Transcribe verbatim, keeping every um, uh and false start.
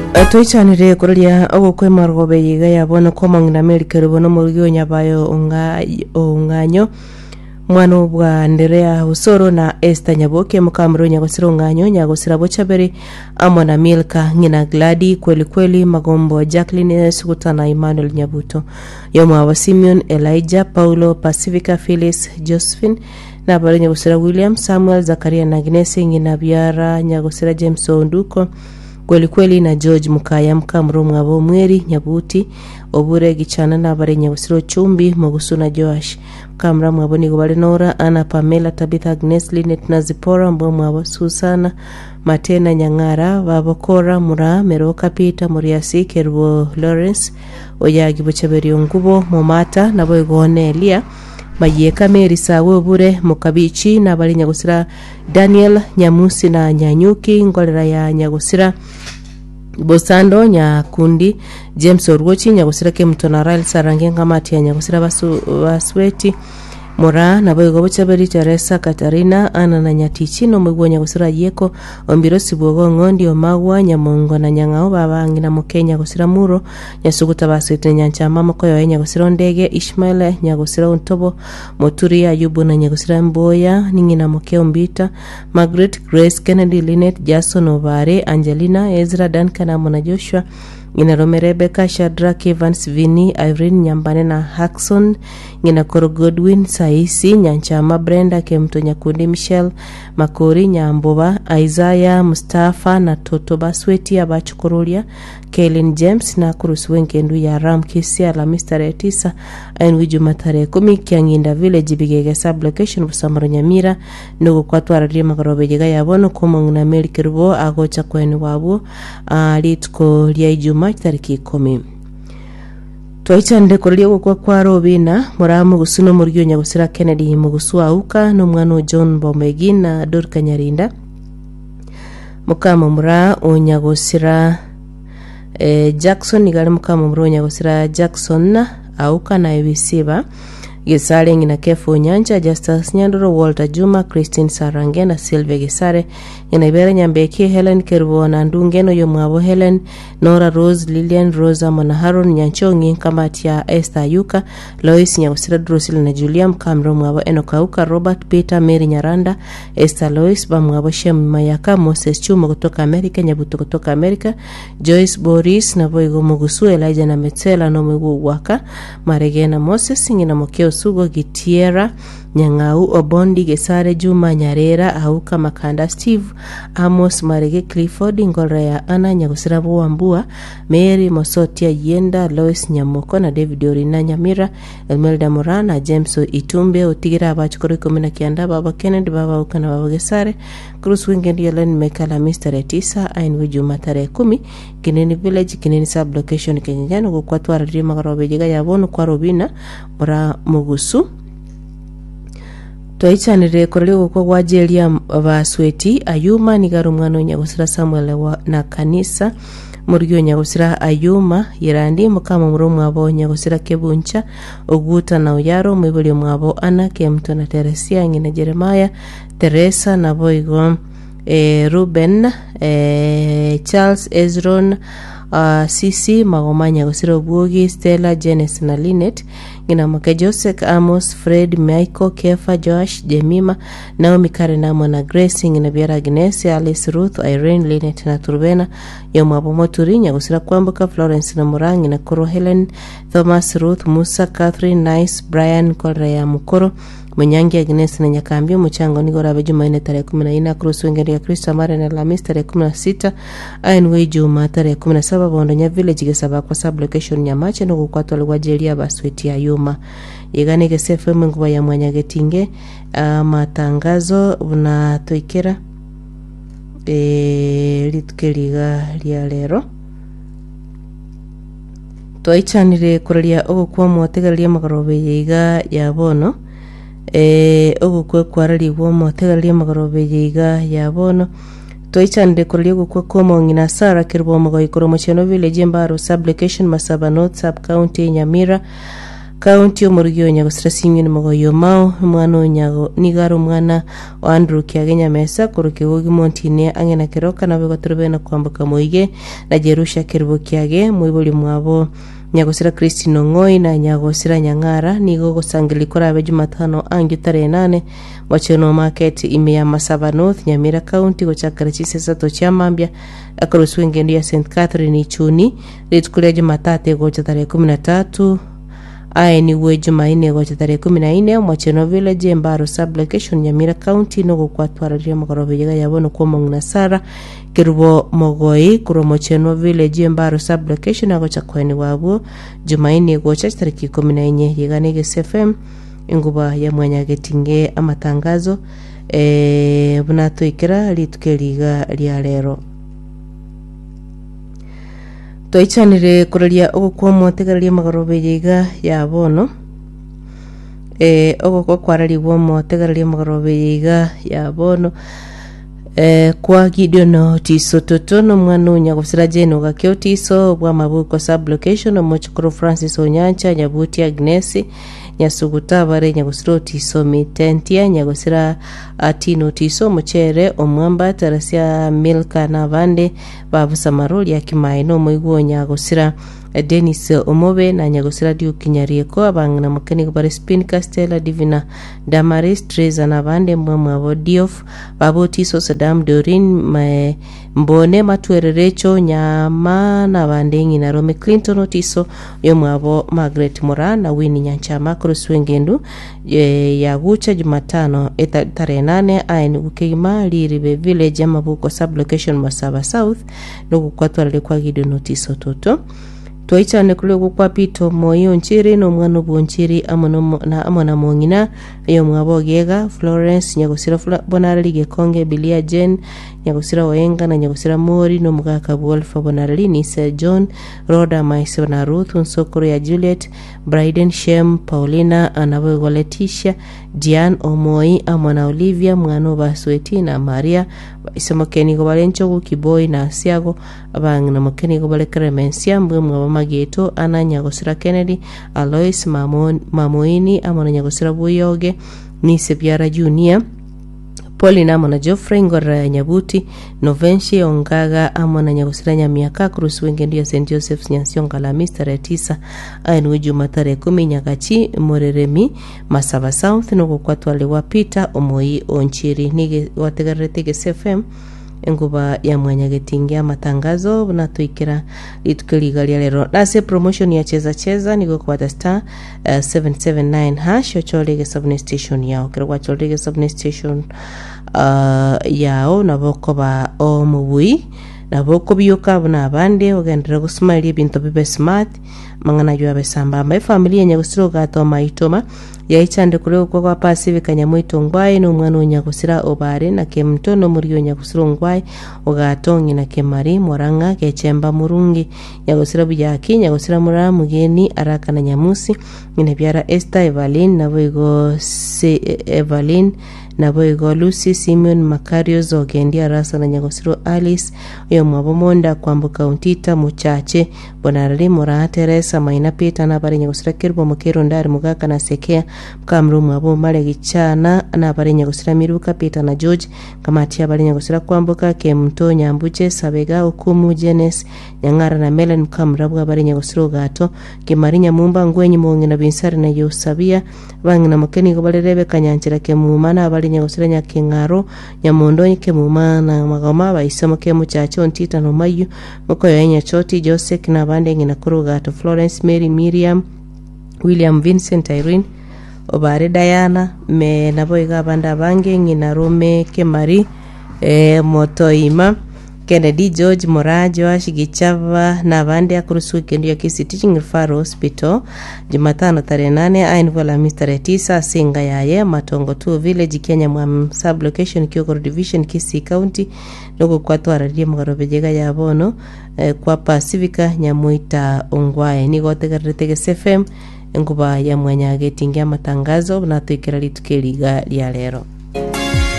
Toichanire kurulia ogo kwe margobe yiga yabona ko mangina America rubono muryo nyabayo unga unganyo mwana bwa Nderea Usoro na Esther Nyaboke mukamro nyagosiro nganyo nyagosira bochabere amona Milka ngina Gladi kweli kweli Magombo Jacqueline Sukutana Emmanuel Nyabuto yoma wa Simeon Elijah Paulo Pacifica Phyllis Josephine na bari nyagosira William Samuel Zakaria na Gnesi ngina Biara nyagosira James Onduko kweli kweli na George Mukaya mkamro mwabo mweri Nyabuti obure gichana na bare nyagosiro Chumbi Mogusuna Joash kamra mwabo ni gobale Nora Ana Pamela Tabitha Agnes Linet na Zipora mbo mwabo Susana Matena Nyangara Babokora Mura Meroka Peter Muriasi Kerbo Lawrence Oyagi Bochaberi Ngubo Momata na Boygone Elia Mayeka Meri Sawe obure Mukabichi na bali nyagosira Daniel Nyamusi na Nyanyuki ngolera ya nyagosira Bosando Nyakundi James Orwochi nyagosira ke mtona Rail Sarange ngamati ya nyagosira basu basweti Mora na boyo bochaberi Teresa Katarina Ana na Nyatichi no mugwo nyagosira yeko ombiro sibugo ngondi omagwa Nyamongo na Nyangao babangi na Mukenya gosira Muro nyasuguta baswete Nyanchama makoyo nyagosira Ndege Ishmael nyagosira Untobo Moturi Ayubu na nyagosira Mboya ningina Mukeo Mbita Margaret Grace Kennedy Linet Jason Ovare Angelina Ezra Duncan na Mona Joshua ngina Rome Rebecca Shadrack Evans Vini Irene Nyambane na Hackson ngina Koro Godwin Saisi Nyanchama Brenda Kemto Nyakundi Michelle Makori Nyamboba Isaiah Mustafa na Toto Basweti abachukurulia Kellen James na Kurus Wenkendu ya Ram Kisia la mister Etisa ainu Jumatare kumi Kianginda Village Bigege sub location Busamaro Nyamira nugu kwatu aradia makarobe jiga yabono kumangina Melkirubo agocha kwenu wabu alitko liya Ijumaa tariki kumi Twaitande kulia kwa kwa Robina muramu gusuno muryo nyagusira Kennedy mugusu auka no mwana John Bomegin na Dorka Nyarinda mukama mura onyagusira eh, Jackson igale mukama mura onyagusira Jackson na auka na ebisiba Gesare ngina Kefo Nyanja Justus Nyandoro Walter Juma Christine Sarange na Silve Gesare ngina Ibera Nyambeki Helen Kervona Ndungeno yomwabo Helen Nora Rose Lilian Rosa Mona Haron Nyanchongi kamati ya Esther Yuka Lois Nyagusira Drusil na Juliam Kamro mwabo Enokauka Robert Peter Mary Nyaranda Esther Lois bamwabo Shem Mayaka Moses Chuma kutoka Amerika Nyabuto kutoka Amerika Joyce Boris na Boygo Mugusu Elijah na Metsela no Megu Waka Maregena Moses ngina Mokeo Sugo Gitiera Nyangau Obondi Gesare Juma Nyarera Auka Makanda Steve Amos Marege Clifford ngolra ya Ana Nyagusira Buambua Mary Mosotia Yenda Lois Nyamoko na David Orina Nyamira Elmelda Morana James Itumbe Otigira abachukuru kumina kianda baba Kennedy baba Ukana baba Gesare Cruz Weekend Yelen Mekala mister Etisa ainu Jumatare kumi Kineni Village Kineni sub location Kenyano kukwatu aradi magarobe jiga yabonu kwa Robina mura Mugusu Twaichanire korelego kwa wajelia basweti Ayuma nigaru mwana nyagusira Samuel wa na kanisa muryo nyagusira Ayuma yirandi mukama muro mwabo nyagusira Kebuncha Oguta na Uyaro mwibuli mwabo Ana Kemto na Teresia ngina Jeremiah Teresa na Boygo e, Ruben e, Charles Ezron Uh, Sisi Magomanya gusira Obuogi Stella Janice na Linet ngina Maka Joseph Amos Fred Michael Kefa Josh Jemima Naomi Karena Mona Grace ngina Biara Agnes Alice Ruth Irene Linet na Turbena yomwabo Moturinya gusira Kwambuka Florence na Murangi na Koro Helen Thomas Ruth Musa Catherine Nice Brian Kolraya Mukoro Munyangi Agnes na Nyakambio Muchango nigora Jumanne tarehe kumi na nne Cruz Weekend ya Kristo Mara na Alhamisi tarehe kumi na sita Ainwe Juma tarehe kumi na saba Bondo nya Village Gesaba kwa sub location Nyamache no kukwatwa lwajelia basweti ya Yuma Yegane Gesefe Mungu ya mwanya getinge uh, matangazo unatoikera e, litukeliga lia lero Twaichanire kurelia ogo kwa mwategalia magarobe yiga ya bono e ogo kwe kwarali wo motegalia magarobe yiga ya bono Twaichanire kurelia ogo kwa komo ngina Sara kirbo mogo ikoro mocheno Village Mbaro sub location Masaba North sub county Nyamira County omurigyo nyagusira simye mogoyo mao mwana nyago nigaro mwana wa Andrew Kiagenya mesa kuruke wogi montine angena keroka na begotrobe na kwambuka moige na Jerusha Kerubo Kiage mwibuli mwabo nyagusira Christine Ngoi na nyagusira Nyangara nigo gusangili korabe Jumatano angi tarehe nane wacheno market ime ya Masaba North Nyamira County gochakara chisesa to chamambia akaruswenge ndia Saint Catherine Ichuni litukule Jumatate gocha tarehe kumi na tatu Aye ni we Jumaine gocha tarehe kumi na nne mwacheno village Mbaro sublocation Nyamira County no kwatwara ria magorobe yega yabono kwa mongna Sara Kerubo Mogoi kuro mwacheno village Mbaro sublocation gocha kweni wabo Jumaine gocha tarehe kumi na nne yega nege S F M inguba ya mwanya getinge amatangazo eh bunato ikira litukeliga lya lero toichanire kurelia ogo kwa motegaria magorobe yiga ya bono eh ogo kwa kwarali wo motegaria magorobe yiga ya bono eh kwa Gideon Tiso Totono mwana nyagusira jeno gakyo Tiso bwa mabuko sublocation omochukuru Francis Onyancha Nyabuti Agnes Nyasuguta bare nyagusiro Tiso Mitentia nyagusira Atino Tiso Muchere omwamba tarasia Milka na Vande babusa maroli ya kimaino moigwo nyagusira Dennis Omobe na nyagusira Diu Kinyarieko abangana mukeni bare Spin Castella Divina Damaris Treza na Vande mwamwa Diof babo Tiso Saddam Dorin me mbone matwererecho nyama na Vandengi na Rome Clinton Tiso yomwabo Margaret Moran na Winnie Nyanchama Kruswengendu e, ya gucha Jumatano tarehe nane aini ukima liribe village amabuko sublocation Masaba South no kukwatwara kwa Gideon Tiso Toto Toichane kule kwa Pito Moyo Nchiri no mwana bonchiri amono na amona mongina yo mwabo Gega Florence nyagusira bonarali Gekonge Bilia Jen nyagusira Oenga na nyagusira Mori no mugaka Wolfa bonarali ni Sir John Roda Maisona na Ruth Nsokoro ya Juliet Bryden Shem Paulina anawe Leticia Diane Omoi amona Olivia mwana basweti na Maria isomokeni go balencho Kiboi na Siago abangana mokeni go bale Clemencia mbwe mwabo Mageto ana nyagusira Kennedy Alois Mamon Mamoini amona nyagusira Buyoge ni Sepiara Junior Paulina amona Geoffrey Ngora Nyabuti Novenshi Ongaga amona nyagusira Nyamiaka Kruswenge ndio Saint Joseph's Nyansonga la Mister tisa ainu Jumatare kumi Nyagachi Moreremi Masaba South no kwatwale wapita Omoi Onchiri nige wategarete G S F M enguba ya mwanya getingia matangazo bunatuikira litukeliga lero nase promotion ya cheza cheza nigo kwa star uh, seven seven nine hash ocholege subne station yao kira kwa cholege subne station uh, yao naboko ba omubui naboko biyoka buna abande ogendera gusmile bintu bibe smart mangana yo abesamba my family nyagusiro gato maitoma yaichande kure kwa Pacific Nyamwito Ngwai no mwana nyagusira Obare na Kemtono muriyo nyagusiro Ngwai ogatongi na Kemari Moranga Kechemba Murungi nyagusira Bujaki nyagusira Mura Mugeni Araka na Nyamusi ine byara Esther Evelyn na boigo se Evelyn na boigo Lucy Simeon Makario zogendia rasa na nyagusiro Alice yo mwabomonda kwambuka untita muchache bonarali Mura Teresa Maina Peter na bare nyagusira Kirbo Mukero ndari mugaka na Sekea Kamru mwabo male gichana na bare nyagusira Miruka Peter na George kamati ya bare nyagusira kwambuka Kemto Nyambuche Sabega Okumu Jenes Nyangara na Melen Kamrabwa bare nyagusira gato Kimarinya Mumba Ngwenyi Mongi na Binsari na Yosabia bangi na Mukeni go bare Rebe Kanyanchira Kemumana bare nyagusira Nyakengaro Nyamondo Kemumana magoma baisemo Kemuchacho Ntita no Mayu Mukoyo Enya Choti Joseph na bande ngina kuru gato Florence Mary Miriam William Vincent Irene Obare Diana me naboiga banda bange ngina Rome Kemari e Motoima Kennedy George Morajo Ashigichava na bande akurusu kendi ya Kisi Teaching Referral Hospital Jumatano tarehe nane ainvola Mister tisa singa yaye Matongo two Village Kenya mwa sublocation Kyogoro Division Kisi County nuko kwa twara rie mgarobe jega ya bono eh, kwa Pacifica Nyamuita Ongwae nigo tegarete S F M nguba ya mwanya getingia matangazo na tuikira litukeliga lya lero.